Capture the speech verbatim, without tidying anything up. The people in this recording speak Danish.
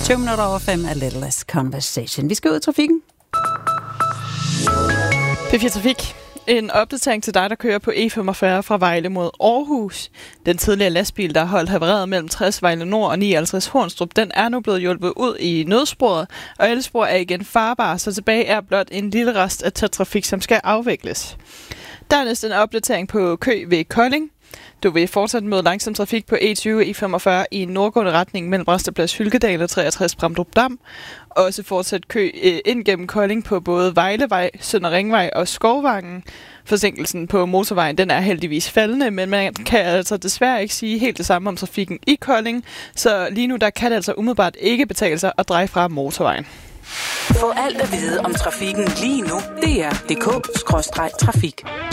tyve minutter over fem er Little Less Conversation. Vi skal ud i trafikken. P fire Trafik. En opdatering til dig, der kører på E femogfyrre fra Vejle mod Aarhus. Den tidligere lastbil, der har holdt havareret mellem tres Vejle Nord og nioghalvtreds Hornstrup, den er nu blevet hjulpet ud i nødsporet, og alle spor er igen farbare, så tilbage er blot en lille rest af tæt trafik, som skal afvikles. Dernæst en opdatering på kø ved Kolding. Du vil fortsat møde langsom trafik på E tyve E femogfyrre i nordgående retning mellem Rasterplads Hylkedal og treogtres Bramdrup Dam. Også fortsat kø ind gennem Kolding på både Vejlevej, Sønder Ringvej og Skovvangen. Forsinkelsen på motorvejen den er heldigvis faldende, men man kan altså desværre ikke sige helt det samme om trafikken i Kolding. Så lige nu der kan det altså umiddelbart ikke betale sig at dreje fra motorvejen. Få alt at vide om trafikken lige nu. D R punktum d k skråstreg trafik.